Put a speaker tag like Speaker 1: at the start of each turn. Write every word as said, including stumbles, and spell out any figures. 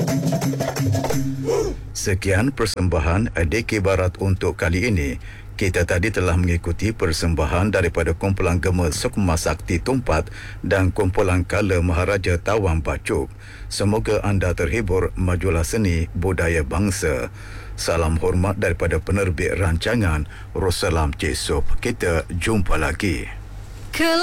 Speaker 1: Sekian persembahan D K Barat untuk kali ini. Kita tadi telah mengikuti persembahan daripada kumpulan Gema Sukma Sakti Tumpat dan kumpulan Kala Maharaja Tawang Bacuk. Semoga anda terhibur majulah seni budaya bangsa. Salam hormat daripada penerbit rancangan Rosalam Cik Sop. Kita jumpa lagi.